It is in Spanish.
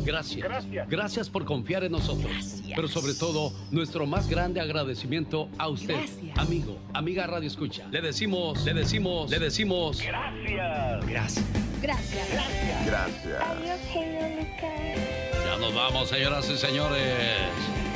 Gracias. Gracias. Gracias por confiar en nosotros. Gracias. Pero sobre todo, nuestro más grande agradecimiento a usted, Gracias. amigo, amiga Radio Escucha. Le decimos. Gracias. Gracias. Gracias. Adiós, genio Lucas. Ya nos vamos, señoras y señores.